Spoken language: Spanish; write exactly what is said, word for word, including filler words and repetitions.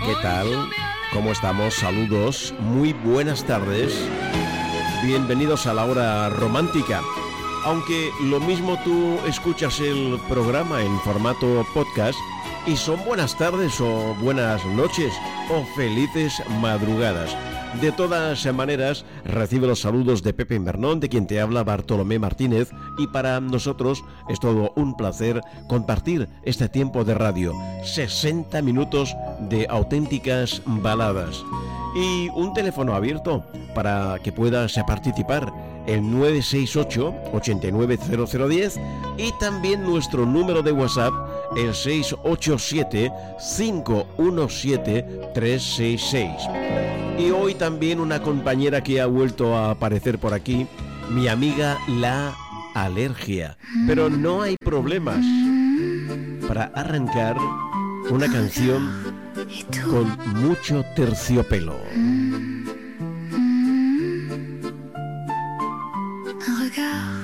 ¿Qué tal? ¿Cómo estamos? Saludos, muy buenas tardes. Bienvenidos a la hora romántica. Aunque lo mismo tú escuchas el programa en formato podcast y son buenas tardes o buenas noches o felices madrugadas. De todas maneras, recibe los saludos de Pepe Invernón, de quien te habla Bartolomé Martínez, y para nosotros es todo un placer compartir este tiempo de radio, sesenta minutos de auténticas baladas. Y un teléfono abierto para que puedas participar, el nueve seis ocho, ocho nueve cero cero uno cero, y también nuestro número de WhatsApp, el seis ocho siete, cinco uno siete, tres seis seis. Y hoy también una compañera que ha vuelto a aparecer por aquí, mi amiga La Alergia. Pero no hay problemas. Para arrancar, una canción con mucho terciopelo. Un regard